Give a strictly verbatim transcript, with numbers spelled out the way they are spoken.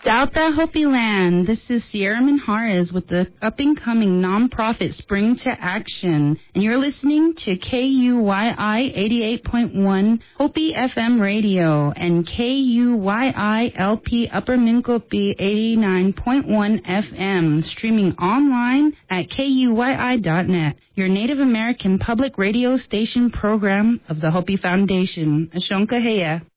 Dauta Hopi Land, this is Sierra Minhares with the up-and-coming nonprofit Spring to Action, and you're listening to K U Y I eighty-eight point one Hopi F M Radio and K U Y I L P Upper Minkopi eighty-nine point one F M, streaming online at K U Y I dot net, your Native American public radio station program of the Hopi Foundation. Ashonka Heya.